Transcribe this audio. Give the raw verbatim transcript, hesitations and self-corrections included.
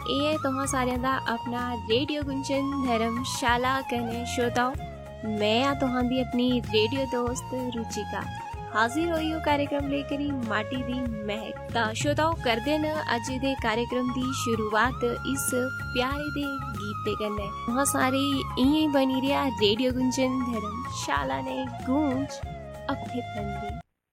ਇਹ ਹੈ ਤੁਹਾਂ ਸਾਰਿਆਂ ਦਾ ਆਪਣਾ ਰੇਡੀਓ ਗੁੰਜਨ ਧਰਮਸ਼ਾਲਾ ਕਨੇ श्रोताओ। मैं आ तुहां दी अपनी रेडियो दोस्त रुचिका हाजिर होई हो कार्यक्रम लेकर ही माटी दी महक। ता श्रोताओ करदे न अज दे कार्यक्रम दी शुरुआत इस प्यारे दे गीत दे कन्नै। तुहां सारे इयां बनी रिया रेडियो गुंजन धर्मशाला ने गूंज अपने पन दी।